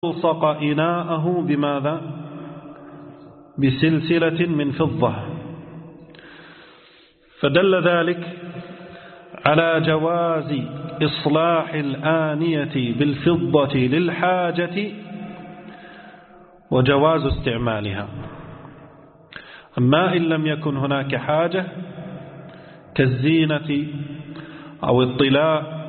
ألصق إناءه بماذا؟ بسلسلة من فضة، فدل ذلك على جواز إصلاح الآنية بالفضة للحاجة وجواز استعمالها. أما إن لم يكن هناك حاجة كالزينة أو الطلاء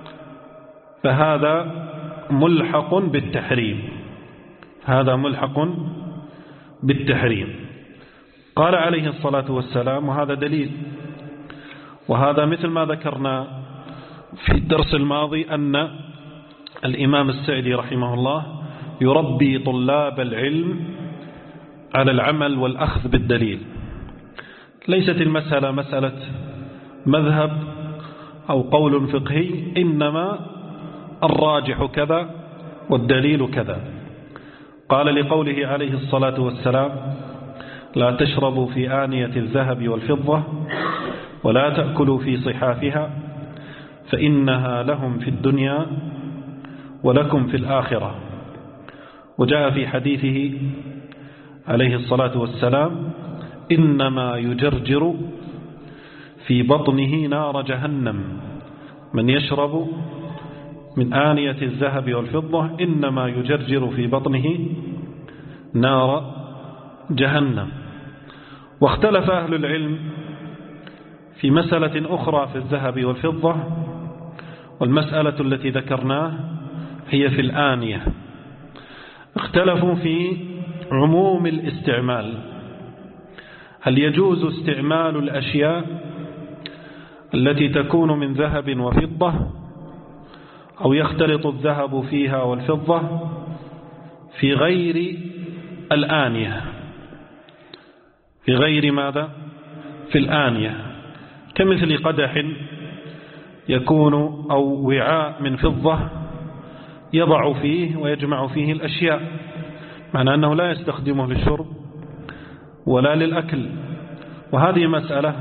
فهذا ملحق بالتحريم، هذا ملحق بالتحريم. قال عليه الصلاة والسلام، وهذا دليل، وهذا مثل ما ذكرنا في الدرس الماضي أن الإمام السعدي رحمه الله يربي طلاب العلم على العمل والأخذ بالدليل. ليست المسألة مسألة مذهب أو قول فقهي، إنما الراجح كذا والدليل كذا. قال لقوله عليه الصلاة والسلام: لا تشربوا في آنية الذهب والفضة ولا تأكلوا في صحافها فإنها لهم في الدنيا ولكم في الآخرة. وجاء في حديثه عليه الصلاة والسلام: إنما يجرجر في بطنه نار جهنم من يشرب من آنية الذهب والفضة، إنما يجرجر في بطنه نار جهنم. واختلف أهل العلم في مسألة أخرى في الذهب والفضة، والمسألة التي ذكرناه هي في الآنية. اختلفوا في عموم الاستعمال، هل يجوز استعمال الأشياء التي تكون من ذهب وفضة، أو يختلط الذهب فيها والفضة في غير الآنية، في غير ماذا؟ في الآنية، كمثل قدح يكون أو وعاء من فضة يضع فيه ويجمع فيه الأشياء، معنى أنه لا يستخدمه للشرب ولا للأكل. وهذه مسألة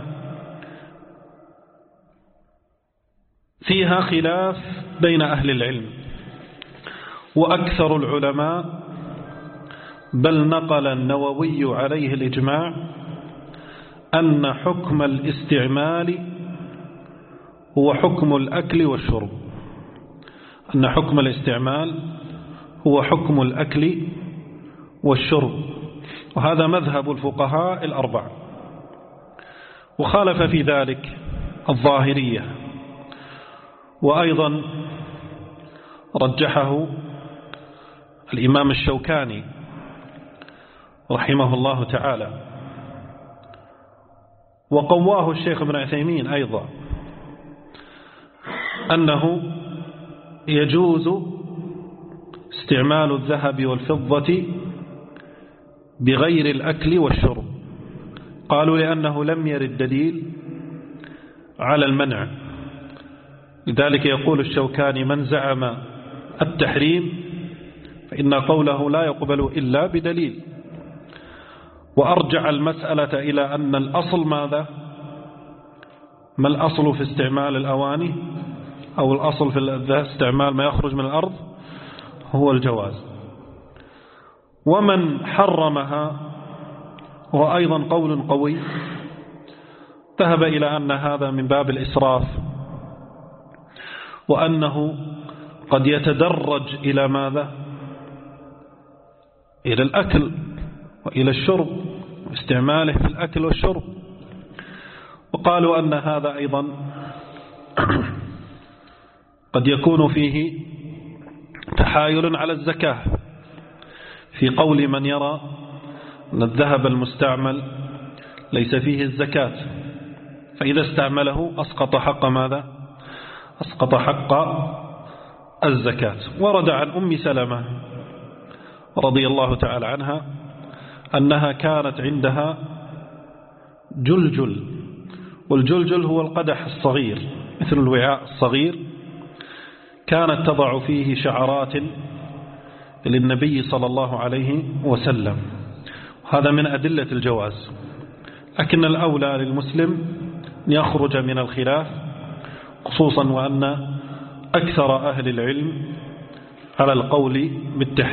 فيها خلاف بين أهل العلم، وأكثر العلماء بل نقل النووي عليه الإجماع أن حكم الاستعمال هو حكم الأكل والشرب، أن حكم الاستعمال هو حكم الأكل والشرب. وهذا مذهب الفقهاء الأربعة. وخالف في ذلك الظاهرية، وأيضا رجحه الإمام الشوكاني رحمه الله تعالى، وقواه الشيخ ابن عثيمين أيضا، أنه يجوز استعمال الذهب والفضة بغير الأكل والشرب. قالوا لأنه لم يرد دليل على المنع، لذلك يقول الشوكاني: من زعم التحريم فإن قوله لا يقبل إلا بدليل. وأرجع المسألة إلى أن الأصل ماذا؟ ما الأصل في استعمال الأواني أو الأصل في استعمال ما يخرج من الأرض؟ هو الجواز. ومن حرمها هو أيضا قول قوي، ذهب إلى أن هذا من باب الإسراف، وأنه قد يتدرج إلى ماذا؟ إلى الأكل وإلى الشرب، واستعماله في الأكل والشرب. وقالوا أن هذا أيضا قد يكون فيه تحايل على الزكاة، في قول من يرى أن الذهب المستعمل ليس فيه الزكاة، فإذا استعمله أسقط حق ماذا؟ أسقط حق الزكاة. ورد عن أم سلمة رضي الله تعالى عنها أنها كانت عندها جلجل، والجلجل هو القدح الصغير مثل الوعاء الصغير، كانت تضع فيه شعرات للنبي صلى الله عليه وسلم. هذا من أدلة الجواز، لكن الأولى للمسلم أن يخرج من الخلاف، خصوصا وأن أكثر أهل العلم على القول بالتحريم.